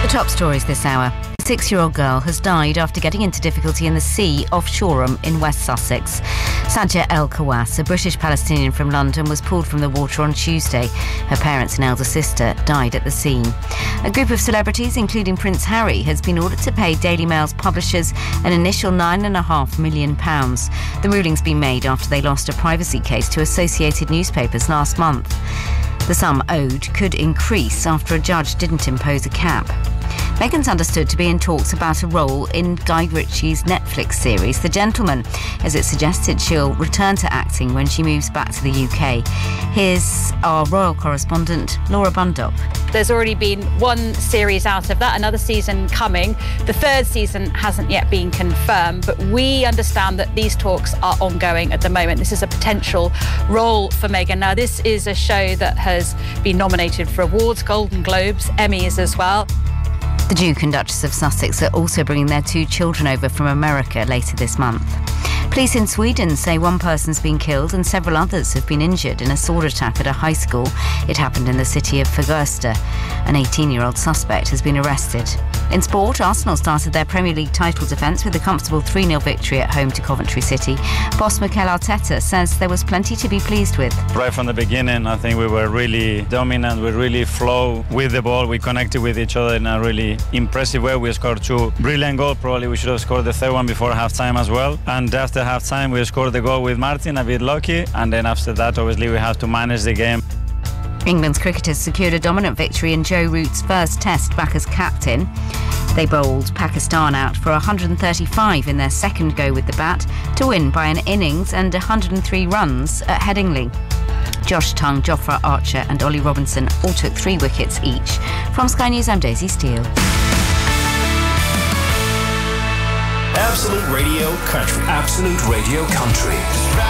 The top stories this hour. A 6-year-old girl has died after getting into difficulty in the sea off Shoreham in West Sussex. Sajja El Kawas, a British Palestinian from London, was pulled from the water on Tuesday. Her parents and elder sister died at the scene. A group of celebrities, including Prince Harry, has been ordered to pay Daily Mail's publishers an initial £9.5 million. The ruling's been made after they lost a privacy case to Associated Newspapers last month. The sum owed could increase after a judge didn't impose a cap. Meghan's understood to be in talks about a role in Guy Ritchie's Netflix series, The Gentleman, as it's suggested she'll return to acting when she moves back to the UK. Here's our royal correspondent, Laura Bundop. There's already been one series out of that, another season coming. The third season hasn't yet been confirmed, but we understand that these talks are ongoing at the moment. This is a potential role for Meghan. Now, this is a show that has been nominated for awards, Golden Globes, Emmys as well. The Duke and Duchess of Sussex are also bringing their 2 children over from America later this month. Police in Sweden say one person's been killed and several others have been injured in a sword attack at a high school. It happened in the city of Fagersta. An 18-year-old suspect has been arrested. In sport, Arsenal started their Premier League title defence with a comfortable 3-0 victory at home to Coventry City. Boss Mikel Arteta says there was plenty to be pleased with. Right from the beginning, I think we were really dominant. We really flow with the ball. We connected with each other in a really impressive way. We scored 2 brilliant goals. Probably we should have scored the third one before half-time as well. And after half-time, we scored the goal with Martin, a bit lucky. And then after that, obviously, we have to manage the game. England's cricketers secured a dominant victory in Joe Root's first test back as captain. They bowled Pakistan out for 135 in their second go with the bat to win by an innings and 103 runs at Headingley. Josh Tongue, Jofra Archer and Ollie Robinson all took 3 wickets each. From Sky News, I'm Daisy Steele. Absolute Radio Country. Absolute Radio Country.